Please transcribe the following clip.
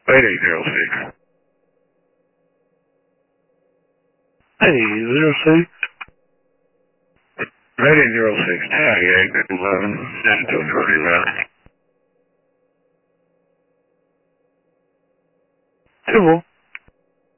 8806. 8806. 8806, tag 811, San Antonio, Nevada. 2